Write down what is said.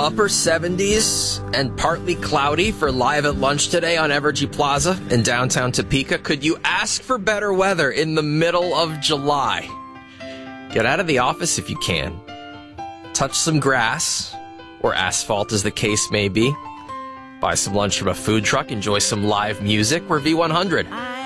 upper 70s and partly cloudy for Live at Lunch today on Evergy Plaza in downtown Topeka. Could you ask for better weather in the middle of July? Get out of the office if you can. Touch some grass, or asphalt as the case may be. Buy some lunch from a food truck. Enjoy some live music. We're V100.